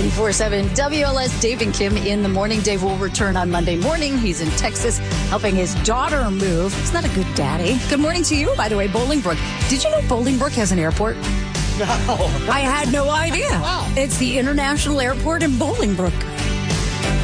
94.7 WLS. Dave and Kim in the morning. Dave will return on Monday morning. He's in Texas helping his daughter move. He's not a good daddy. Good morning to you, by the way, Bolingbrook. Did you know Bolingbrook has an airport? No. I had no idea. Wow. It's the International Airport in Bolingbrook.